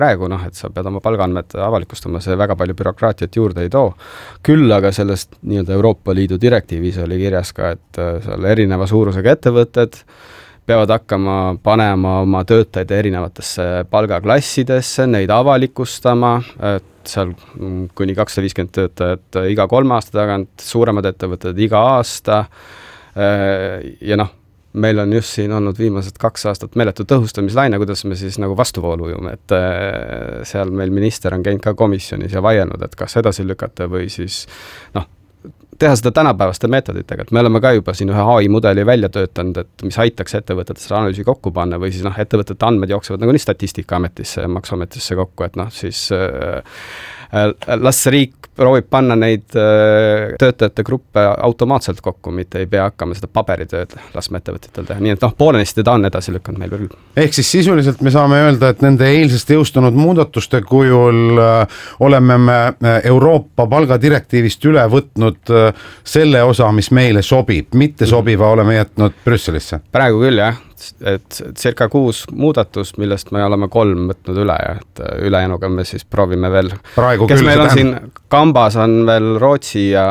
praegu, et sa pead oma palgaandmed avalikustama, see väga palju bürokraatiat juurde ei too. Küll aga sellest nii-öelda Euroopa Liidu direktiivis oli kirjas ka, et seal erineva suurusega ettevõtted peavad hakkama panema oma töötajaid erinevatesse palgaklassidesse, neid avalikustama, et seal kuni 250 töötajat iga 3 aasta tagant, suuremad ettevõtted iga aasta ja meil on just siin olnud viimased 2 aastat meeletu tõhustamislaine, kuidas me siis nagu vastuvoolu ujume, et seal meil minister on käinud ka komisjonis ja vaielnud, et kas edasi lükata või siis teha seda tänapäevaste meetoditega, et me oleme ka juba siin ühe AI-mudeli välja töötanud, et mis aitaks ettevõtetes analüüsi kokku panna või siis ettevõtete andmed jooksevad nagu nii Statistikaametisse ja Maksuametisse kokku, et siis las riik proovib panna neid töötajate gruppe automaatselt kokku, mitte ei pea hakkama seda paberitööd laskma ettevõtetel teha, nii et poolenisti ta on edasi lükanud meil veel. Ehk siis sisuliselt me saame öelda, et nende eilsest jõustunud muudatuste kujul oleme me Euroopa palgadirektiivist üle võtnud selle osa, mis meile sobib, mitte sobiva oleme jätnud Brüsselisse. Praegu küll jah, et circa 6 muudatust, millest me oleme 3 võtnud üle ja et ülejäänuga me siis proovime veel. Praegu kes meil on siin kambas on veel Rootsi ja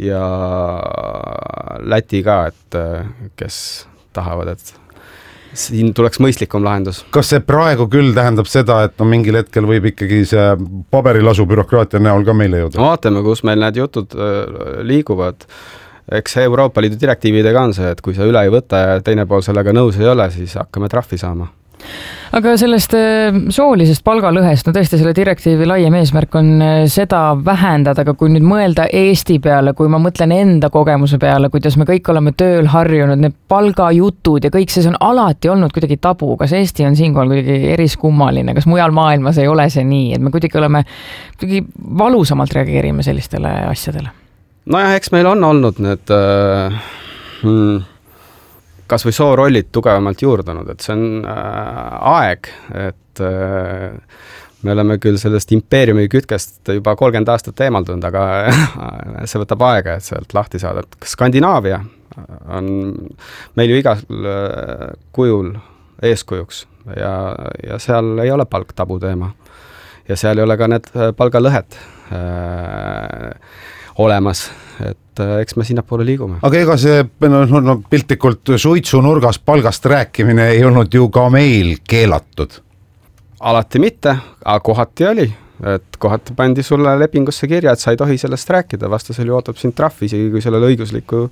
Läti ka, et kes tahavad, et siin tuleks mõistlikum lahendus. Kas see praegu küll tähendab seda, et mingil hetkel võib ikkagi see paberilasu bürokraatia näol ka meile jõuda? Vaatame, kus meil need jutud liiguvad. Eks Euroopa Liidu direktiividega on see, et kui sa üle ei võta ja teine pool sellega nõus ei ole, siis hakkame trahvi saama. Aga sellest soolisest palgalõhest, tõesti selle direktiivi laiem eesmärk on seda vähendada, aga kui nüüd mõelda Eesti peale, kui ma mõtlen enda kogemuse peale, kuidas me kõik oleme tööl harjunud, need palgajutud ja kõik see on alati olnud kuidagi tabu, kas Eesti on siinkohal kuidagi eriskummaline, kas mujal maailmas ei ole see nii, et me kuidagi valusamalt reageerime sellistele asjadele? Nojah, eks meil on olnud need kas või soorollid tugevamalt juurdunud, et see on aeg, et me oleme küll sellest impeeriumi kütkest juba 30 aastat eemaldunud, aga see võtab aega, et sealt lahti saada. Skandinaavia on meil ju igal kujul eeskujuks ja seal ei ole palk tabu teema ja seal ei ole ka need palgalõhed olemas, et eks me sinnapoole liigume. Aga ega see piltlikult suitsunurgas palgast rääkimine ei olnud ju ka meil keelatud? Alati mitte, aga kohati oli, et kohati pandi sulle lepingusse kirja, et sa ei tohi sellest rääkida, vastasel ju ootab sind trahv, isegi kui sellel õiguslikku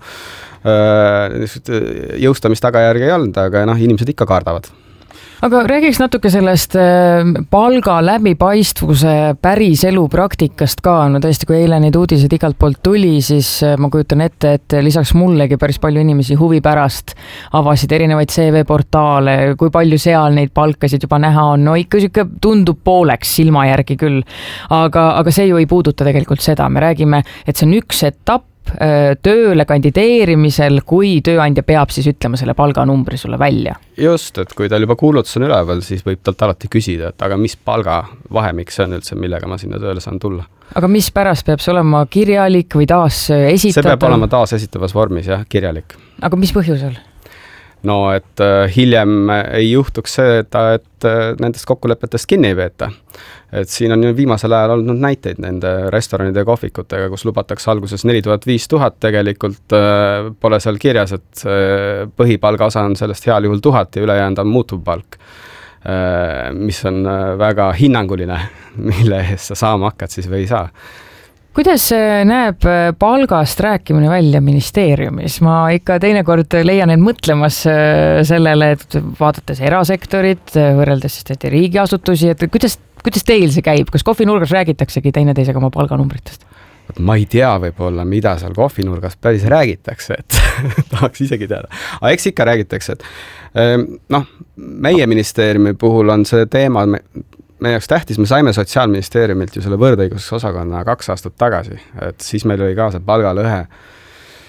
jõustamistagajärgi ei olnud, aga inimesed ikka kardavad. Aga räägiks natuke sellest palga läbipaistvuse päris elu praktikast ka. Tõesti, kui eile neid uudiseid igalt poolt tuli, siis ma kujutan ette, et lisaks mullegi päris palju inimesi huvi pärast avasid erinevaid CV-portaale, kui palju seal neid palkasid juba näha on. No ikka tundub pooleks silma järgi küll, aga see ju ei puuduta tegelikult seda. Me räägime, et see on üks etapp tööle kandideerimisel, kui tööandja peab siis ütlema selle palganumbri sulle välja. Just, et kui tal juba kuulutus on üleval, siis võib talt alati küsida, et aga mis palga vahemik see on üldse, millega ma sinna tööle saan tulla. Aga mis pärast peab see olema kirjalik või taas esitada? See peab olema taas esitavas vormis, jah, kirjalik. Aga mis põhjusel? No, et hiljem ei juhtuks see, et nendest kokkulepetest kinni ei peeta. Et siin on ju viimasel ajal olnud näiteid nende restoranide ja kohvikutega, kus lubatakse alguses 4000-5000, tegelikult pole seal kirjas, et põhipalga osa on sellest heal juhul 1000 ja ülejäänud on muutuv palk, mis on väga hinnanguline, mille eest sa saama hakkad siis või ei saa. Kuidas näeb palgast rääkimine välja ministeeriumis? Ma ikka teinekord leian end mõtlemas sellele, et vaadates erasektorit, võrreldes siis riigiasutusi, et kuidas teil see käib? Kas kohvinurgas räägitaksegi teineteisega oma palganumbritest? Ma ei tea võib-olla, mida seal kohvinurgas päris räägitakse, et tahaks isegi teada. Aga eks ikka räägitakse, et meie ministeeriumi puhul on see teema meie jaoks tähtis, me saime Sotsiaalministeeriumilt ju selle võrdõigusosakonna 2 aastat tagasi, et siis meil oli ka see palgalõhe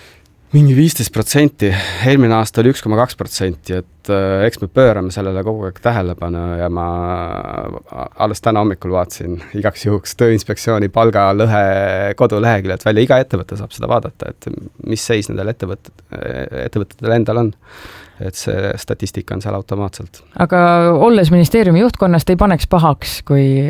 mingi 15%, eelmine aasta oli 1,2%, et eks me pöörame sellele kogu aeg tähelepanu ja ma alles täna hommikul vaatasin igaks juhuks Tööinspektsiooni palgalõhe koduleheküljelt välja, iga ettevõte saab seda vaadata, et mis seis nendel ettevõtetel endal on. Et see statistika on seal automaatselt. Aga olles ministeeriumi juhtkonnast ei paneks pahaks, kui